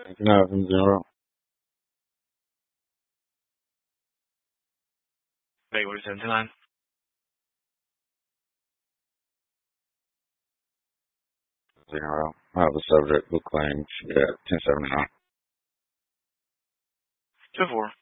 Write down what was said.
No, from 0. Baylor 79. 0. The subject will claim she had 1079. 2-4.